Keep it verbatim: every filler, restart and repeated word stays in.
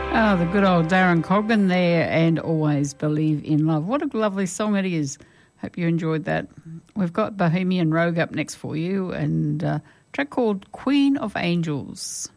Oh, the good old Darren Coggan there, and Always Believe in Love. What a lovely song it is. Hope you enjoyed that. We've got Bohemian Rogue up next for you, and a track called Queen of Angels.